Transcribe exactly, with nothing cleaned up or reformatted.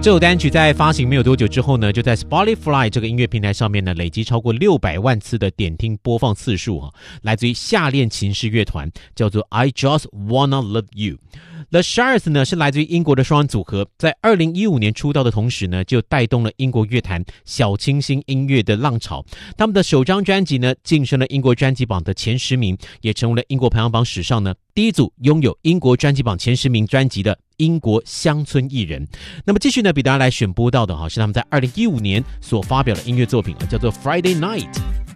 这首单曲在发行没有多久之后呢，就在 Spotify 这个音乐平台上面呢，累积超过六百万次的点听播放次数啊，来自于夏恋骑士乐团，叫做 I Just Wanna Love You。The Shires 呢是来自于英国的双人组合，在二零一五年出道的同时呢，就带动了英国乐坛小清新音乐的浪潮。他们的首张专辑呢，晋升了英国专辑榜的前十名，也成为了英国排行榜史上呢第一组拥有英国专辑榜前十名专辑的英国乡村艺人。那么继续呢，比大家来选播到的哈，是他们在二零一五年所发表的音乐作品，叫做 Friday Night。